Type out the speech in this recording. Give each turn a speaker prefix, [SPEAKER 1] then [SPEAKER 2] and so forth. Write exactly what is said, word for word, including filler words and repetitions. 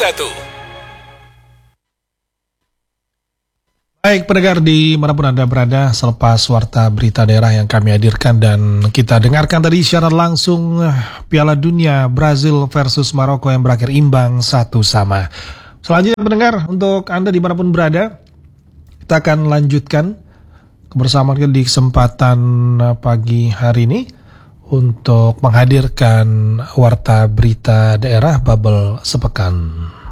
[SPEAKER 1] satu.
[SPEAKER 2] Baik pendengar dimanapun Anda berada, selepas warta berita daerah yang kami hadirkan dan kita dengarkan tadi secara langsung Piala Dunia Brazil versus Maroko yang berakhir imbang satu sama. Selanjutnya pendengar, untuk Anda dimanapun berada, kita akan lanjutkan kebersamaan kita di kesempatan pagi hari ini untuk menghadirkan warta berita daerah Bubble Sepekan.